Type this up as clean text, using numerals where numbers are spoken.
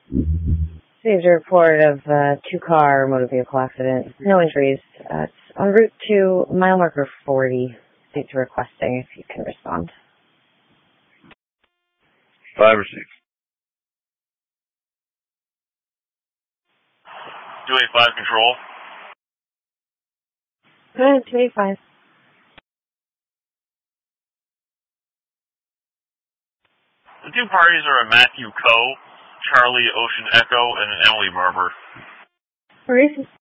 Received a report of a two-car motor vehicle accident. No injuries. It's en route to mile marker 40. State's requesting if you can respond. 5 received. 285 control. Go ahead, 285. The two parties are a Matthew Coe, Charlie Ocean Echo, and an Emily Barber. Where is he?